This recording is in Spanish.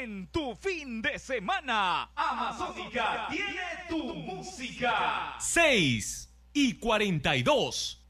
en tu fin de semana. Amazónica tiene tu música. 6:42.